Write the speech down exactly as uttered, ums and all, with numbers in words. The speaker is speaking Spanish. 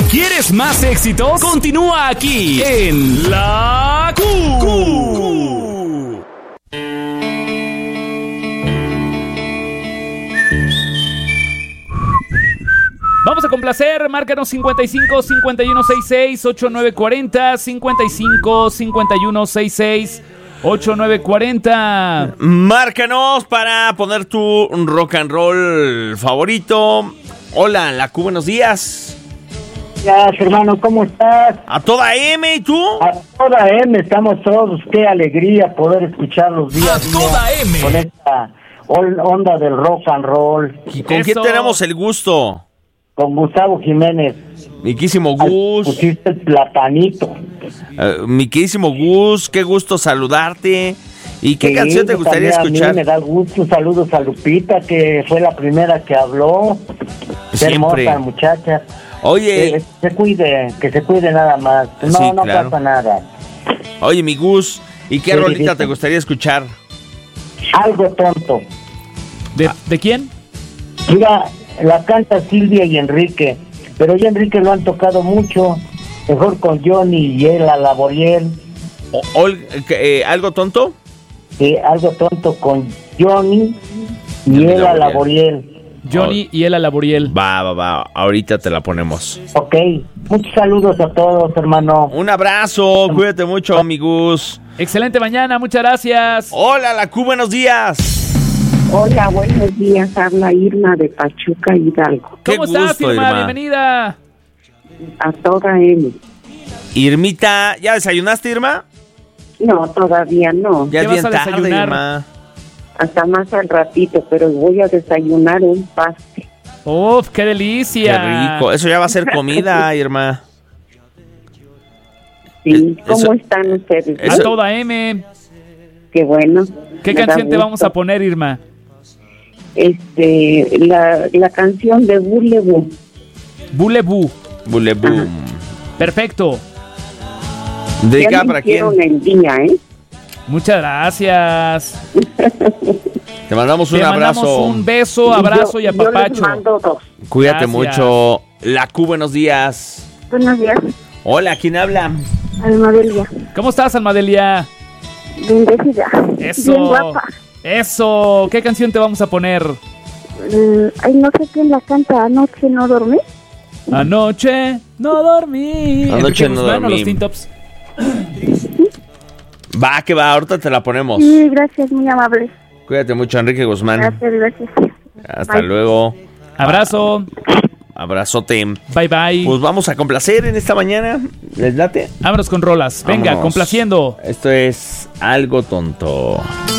¿Quieres más éxitos? Continúa aquí en La Q. Q. Vamos a complacer, márcanos cincuenta y cinco, cincuenta y uno, sesenta y seis, ochenta y nueve cuarenta, cincuenta y cinco, cincuenta y uno, sesenta y seis, ochenta y nueve cuarenta. Márcanos para poner tu rock and roll favorito. Hola, La Q, buenos días. Ya, hermano, ¿cómo estás? A toda M, ¿y tú? A toda M, estamos todos. Qué alegría poder escuchar los días. A toda M. Con esta onda del rock and roll. ¿Y con Eso. quién tenemos el gusto? Con Gustavo Jiménez. Mi querísimo Al- Gus. Pusiste el platanito. Eh, mi querísimo Gus, qué gusto saludarte. ¿Y qué Sí, canción te gustaría también escuchar? A mí me da gusto. Saludos a Lupita, que fue la primera que habló. Qué Siempre. hermosa muchacha. Oye, Que se cuide, que se cuide nada más. No, Sí, no claro. pasa nada. oye, mi Gus, ¿y qué Sí, rolita sí. te gustaría escuchar? Algo tonto. ¿De, ¿De quién? Mira, la canta Silvia y Enrique, pero ya Enrique lo han tocado mucho, mejor con Johnny y él a la Boriel, O- ol- eh, ¿Algo tonto? eh, algo tonto con Johnny y Johnny él a la Laboriel. Boriel. Johnny y él a Laboriel. Va, va, va, ahorita te la ponemos. Ok, muchos saludos a todos, hermano. Un abrazo, cuídate mucho, mi Gus. Excelente mañana, muchas gracias. Hola, La Q, buenos días. Hola, buenos días. Habla Irma de Pachuca, Hidalgo. Qué ¿Cómo estás, gusto, Irma? Irma. Bienvenida. A toda M. Irmita, ¿ya desayunaste, Irma? No, todavía no. Ya ¿Qué es bien vas a tarde, desayunar? Irma. Hasta más al ratito, pero voy a desayunar un pastel. Uf, qué Qué delicia. rico. Eso ya va a ser comida, Irma. Sí, Eh, ¿cómo eso- están ustedes? A eso- toda M. Qué bueno. ¿Qué Me da canción te gusto. vamos a poner, Irma? Este, la, la canción de Bulebu. Bulebu. Bule boom. Perfecto. ¿Dedicada Ya me para quién? hicieron el día, ¿eh? Muchas gracias. Te mandamos un Te mandamos abrazo. un beso, abrazo y Yo- Yo les apapacho. mando dos. Cuídate Gracias. mucho. La Q, buenos días. Buenos días, Hola, ¿quién habla? Almadelia. ¿Cómo estás, Almadelia? Bendecida. Eso. Bien guapa. Eso. ¿Qué canción te vamos a poner? Eh, ay, no sé quién la canta. Anoche no dormí. Anoche no dormí. Anoche Enrique no Guzmán o dormí. los Teen Tops. Va, que va, ahorita te la ponemos. Sí, gracias, muy amable. Cuídate mucho, Enrique Guzmán. Gracias, gracias. Hasta Bye. luego. Abrazo. Abrazote. Bye bye. Pues vamos a complacer en esta mañana. ¿Les late? Vámonos con rolas. Venga, Vámonos. complaciendo. Esto es Algo Tonto.